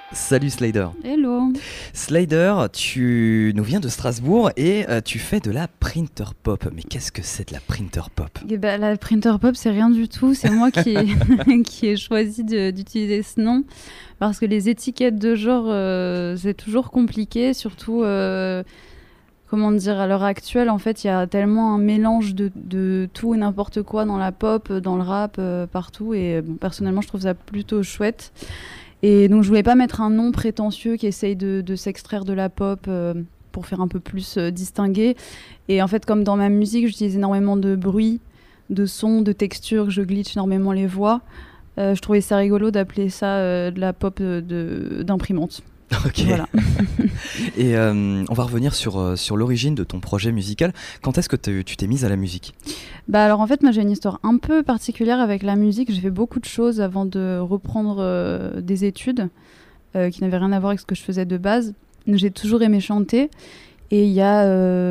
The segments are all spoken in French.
Salut Slider. Hello. Slider, tu nous viens de Strasbourg et tu fais de la printer pop. Mais qu'est-ce que c'est de la printer pop ? La printer pop, c'est rien du tout. C'est moi qui ai choisi d'utiliser ce nom parce que les étiquettes de genre, c'est toujours compliqué. Surtout, comment dire, à l'heure actuelle, en fait, il y a tellement un mélange de tout et n'importe quoi dans la pop, dans le rap, partout. Et bon, personnellement, je trouve ça plutôt chouette. Et donc je voulais pas mettre un nom prétentieux qui essaye de s'extraire de la pop pour faire un peu plus distingué. Et en fait, comme dans ma musique, j'utilise énormément de bruit, de sons, de textures, je glitch énormément les voix. Je trouvais ça rigolo d'appeler ça de la pop d'imprimante. Ok. Voilà. Et on va revenir sur l'origine de ton projet musical. Quand est-ce que tu t'es mise à la musique ? Alors en fait, moi j'ai une histoire un peu particulière avec la musique. J'ai fait beaucoup de choses avant de reprendre des études qui n'avaient rien à voir avec ce que je faisais de base. J'ai toujours aimé chanter. Et il y a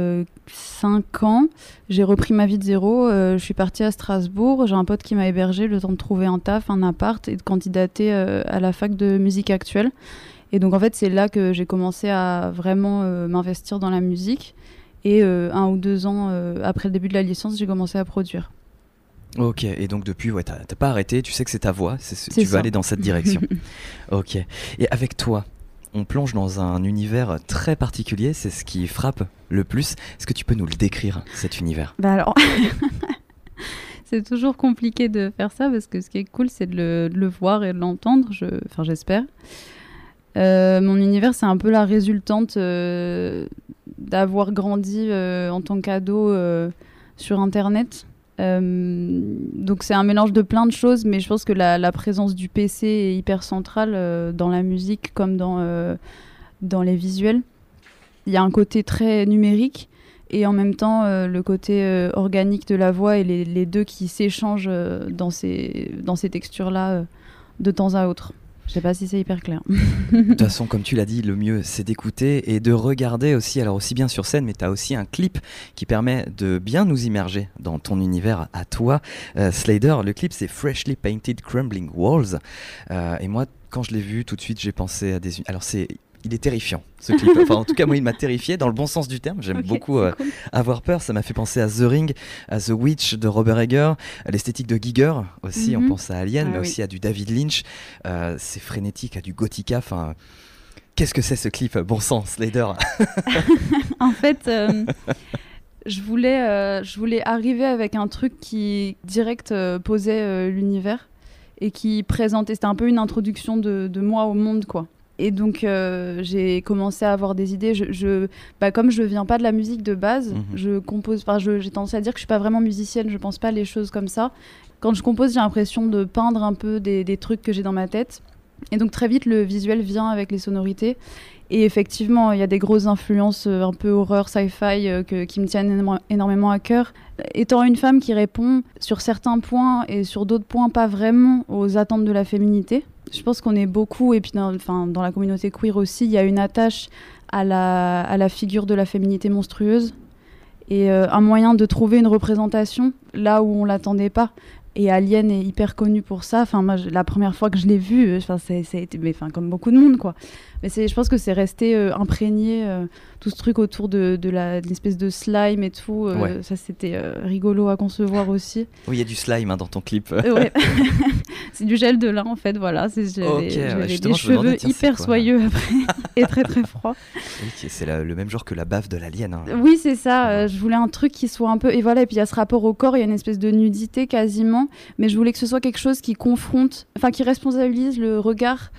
5 ans, j'ai repris ma vie de zéro. Je suis partie à Strasbourg. J'ai un pote qui m'a hébergée le temps de trouver un taf, un appart et de candidater à la fac de musique actuelle. Et donc en fait, c'est là que j'ai commencé à vraiment m'investir dans la musique. Et 1 ou 2 ans après le début de la licence, j'ai commencé à produire. Ok, et donc depuis, ouais, t'as pas arrêté, tu sais que c'est ta voix, tu ça. vas aller dans cette direction. Ok, et avec toi, on plonge dans un univers très particulier, c'est ce qui frappe le plus. Est-ce que tu peux nous le décrire, cet univers ? Alors, c'est toujours compliqué de faire ça parce que ce qui est cool, c'est de le voir et de l'entendre, j'espère. Mon univers, c'est un peu la résultante d'avoir grandi en tant qu'ado sur Internet. Donc c'est un mélange de plein de choses, mais je pense que la présence du PC est hyper centrale dans la musique comme dans les visuels. Il y a un côté très numérique et en même temps le côté organique de la voix et les deux qui s'échangent dans ces textures-là de temps à autre. Je sais pas si c'est hyper clair. De toute façon, comme tu l'as dit, le mieux c'est d'écouter et de regarder aussi, alors aussi bien sur scène, mais tu as aussi un clip qui permet de bien nous immerger dans ton univers à toi. Slider, le clip c'est Freshly Painted Crumbling Walls. Et moi, quand je l'ai vu, tout de suite j'ai pensé à des... Alors il est terrifiant ce clip, enfin en tout cas moi il m'a terrifié dans le bon sens du terme, j'aime beaucoup cool. avoir peur, ça m'a fait penser à The Ring, à The Witch de Robert Egger, à l'esthétique de Giger aussi, on pense à Alien, mais aussi à du David Lynch, c'est frénétique, à du Gothica, enfin qu'est-ce que c'est ce clip, bon sang Slider. En fait je voulais arriver avec un truc qui direct posait l'univers et qui présentait, c'était un peu une introduction de moi au monde quoi. Et donc, j'ai commencé à avoir des idées. Comme je viens pas de la musique de base, je compose. J'ai tendance à dire que je suis pas vraiment musicienne. Je pense pas les choses comme ça. Quand je compose, j'ai l'impression de peindre un peu des trucs que j'ai dans ma tête. Et donc, très vite, le visuel vient avec les sonorités. Et effectivement, il y a des grosses influences un peu horreur, sci-fi qui me tiennent énormément à cœur. Étant une femme qui répond sur certains points et sur d'autres points pas vraiment aux attentes de la féminité, je pense qu'on est beaucoup, et puis dans la communauté queer aussi, il y a une attache à la figure de la féminité monstrueuse et un moyen de trouver une représentation là où on l'attendait pas. Et Alien est hyper connu pour ça. Enfin, moi, la première fois que je l'ai vu, ça a été, comme beaucoup de monde, quoi. Mais je pense que c'est resté imprégné, tout ce truc autour de l'espèce de slime et tout. Ouais. Ça, c'était rigolo à concevoir aussi. Oui, il y a du slime dans ton clip. Ouais. C'est du gel de lin, en fait, voilà. J'avais des cheveux hyper soyeux après et très, très froids. Oui, c'est le même genre que la baffe de l'alien. Hein. Oui, c'est ça. Je voulais un truc qui soit un peu... Et voilà, et puis il y a ce rapport au corps, il y a une espèce de nudité quasiment. Mais je voulais que ce soit quelque chose qui confronte, qui responsabilise le regard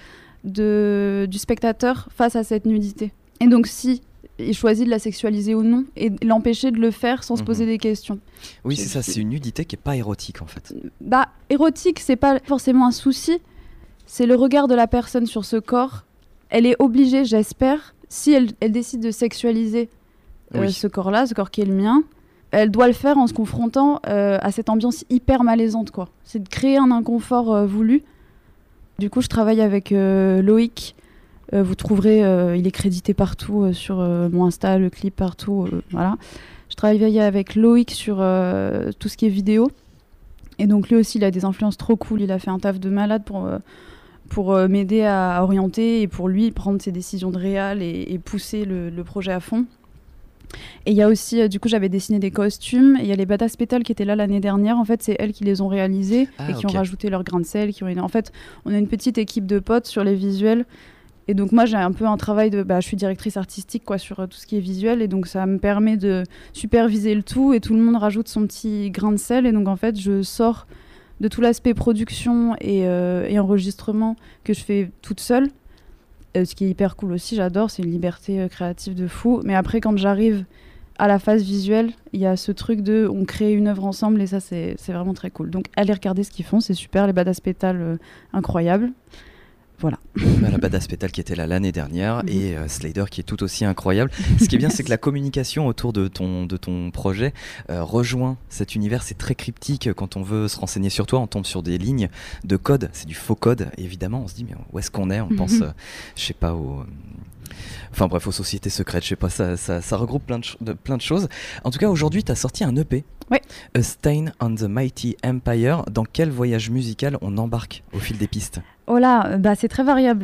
du spectateur face à cette nudité. Et donc si il choisit de la sexualiser ou non et l'empêcher de le faire sans se poser des questions. Oui, c'est ça, c'est une nudité qui est pas érotique en fait. Érotique, c'est pas forcément un souci, c'est le regard de la personne sur ce corps. Elle est obligée, j'espère, si elle décide de sexualiser ce corps-là, ce corps qui est le mien, elle doit le faire en se confrontant à cette ambiance hyper malaisante, quoi. C'est de créer un inconfort voulu. Du coup, je travaille avec Loïc. Vous trouverez, il est crédité partout sur mon Insta, le clip partout. Voilà. Je travaille avec Loïc sur tout ce qui est vidéo. Et donc lui aussi, il a des influences trop cool. Il a fait un taf de malade pour m'aider à orienter et pour lui prendre ses décisions de réal et pousser le projet à fond. Et il y a aussi, du coup, j'avais dessiné des costumes. Et il y a les Badass Pétales qui étaient là l'année dernière. En fait, c'est elles qui les ont réalisés et qui ont rajouté leur grain de sel. En fait, on a une petite équipe de potes sur les visuels. Et donc, moi, j'ai un peu un travail de... je suis directrice artistique sur tout ce qui est visuel. Et donc, ça me permet de superviser le tout. Et tout le monde rajoute son petit grain de sel. Et donc, en fait, je sors de tout l'aspect production et enregistrement que je fais toute seule. Ce qui est hyper cool aussi, j'adore, c'est une liberté créative de fou. Mais après, quand j'arrive à la phase visuelle, il y a ce truc de on crée une œuvre ensemble et ça, c'est vraiment très cool. Donc, allez regarder ce qu'ils font, c'est super, les Badass Pétales, incroyables. Voilà. La Badass Pétale qui était là l'année dernière et Slader qui est tout aussi incroyable. Ce qui est bien, c'est que la communication autour de ton projet rejoint cet univers. C'est très cryptique. Quand on veut se renseigner sur toi, on tombe sur des lignes de code. C'est du faux code, évidemment. On se dit, mais où est-ce qu'on est ? On pense, je sais pas, aux sociétés secrètes. Je sais pas, ça regroupe plein de choses. En tout cas, aujourd'hui, tu as sorti un EP. Ouais. A Stain on the Mighty Empire. Dans quel voyage musical on embarque au fil des pistes ? Oh là, c'est très variable.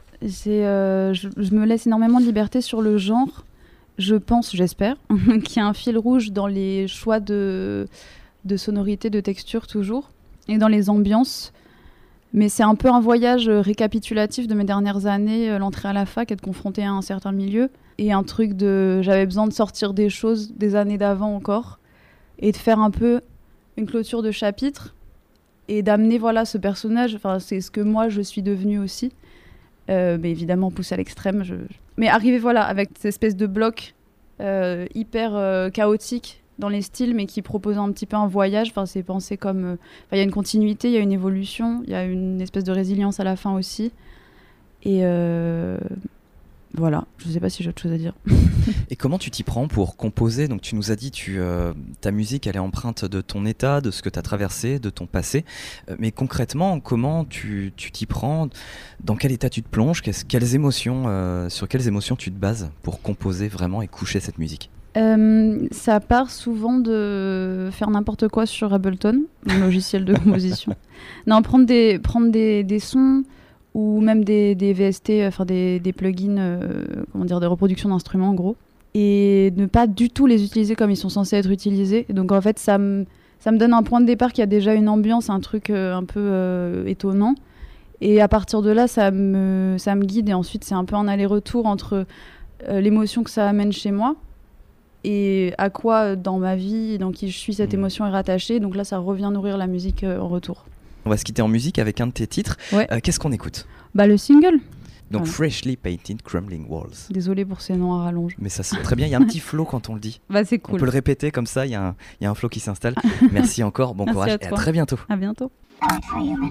Je me laisse énormément de liberté sur le genre. Je pense, j'espère, qu'il y a un fil rouge dans les choix de sonorité, de texture toujours, et dans les ambiances. Mais c'est un peu un voyage récapitulatif de mes dernières années, l'entrée à la fac, être confrontée à un certain milieu, et un truc j'avais besoin de sortir des choses des années d'avant encore, et de faire un peu une clôture de chapitre, et d'amener ce personnage, c'est ce que moi je suis devenue aussi, mais évidemment poussé à l'extrême. Mais arriver avec cette espèce de bloc hyper chaotique dans les styles, mais qui propose un petit peu un voyage. C'est pensé comme... Il y a une continuité, il y a une évolution, il y a une espèce de résilience à la fin aussi. Et voilà, je ne sais pas si j'ai autre chose à dire. Et comment tu t'y prends pour composer ? Donc tu nous as dit, ta musique, elle est empreinte de ton état, de ce que tu as traversé, de ton passé. Mais concrètement, comment tu t'y prends ? Dans quel état tu te plonges ? Sur quelles émotions tu te bases pour composer vraiment et coucher cette musique ? Ça part souvent de faire n'importe quoi sur Ableton, mon logiciel de composition. Non, prendre des sons... ou même des VST, des plugins de reproduction d'instruments en gros, et ne pas du tout les utiliser comme ils sont censés être utilisés. Et donc en fait ça me donne un point de départ qui a déjà une ambiance, un truc un peu étonnant, et à partir de là ça me guide, et ensuite c'est un peu un aller-retour entre l'émotion que ça amène chez moi et à quoi dans ma vie, dans qui je suis, cette émotion est rattachée. Donc là ça revient nourrir la musique en retour. On va se quitter en musique avec un de tes titres. Ouais. Qu'est-ce qu'on écoute ? Le single. Donc, Freshly Painted Crumbling Walls. Désolée pour ces noms à rallonge. Mais ça, c'est très bien. Il y a un petit flow quand on le dit. C'est cool. On peut le répéter comme ça, il y a un flow qui s'installe. Merci encore, bon courage et à très bientôt. À bientôt.